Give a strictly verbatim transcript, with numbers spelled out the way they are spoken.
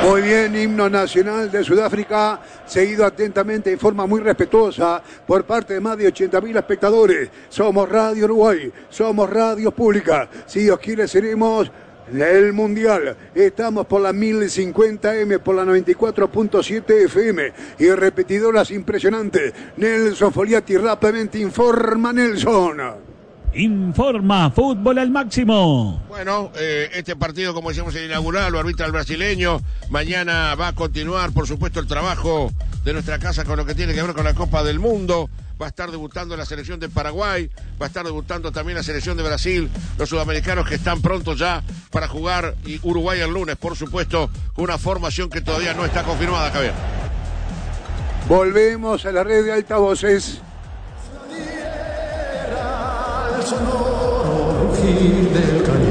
Muy bien, himno nacional de Sudáfrica, seguido atentamente en forma muy respetuosa por parte de más de ochenta mil espectadores. Somos Radio Uruguay, somos radio pública. Si Dios quiere, seremos el Mundial. Estamos por la mil cincuenta eme, por la noventa y cuatro punto siete efe eme y repetidoras impresionantes. Nelson Foliati rápidamente informa. Nelson. Informa Fútbol al Máximo. Bueno, eh, este partido, como decíamos, el inaugural, lo arbitra el brasileño. Mañana va a continuar, por supuesto, el trabajo de nuestra casa con lo que tiene que ver con la Copa del Mundo. Va a estar debutando la selección de Paraguay, va a estar debutando también la selección de Brasil, los sudamericanos que están prontos ya para jugar, y Uruguay el lunes, por supuesto, con una formación que todavía no está confirmada, Javier. Volvemos a la red de altavoces. Sonoro rugir del cañón.